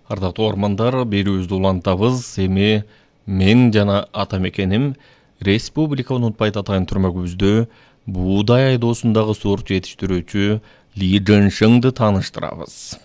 Ардактуу ормандар, берүүбүздү улантабыз. Эми мен жана атамекеним Республика Унутпайт атайын түрмөгүбүздө буудай айдоосундагы сорт жетиштирүүчү Ли Жэншыңды тааныштырабыз.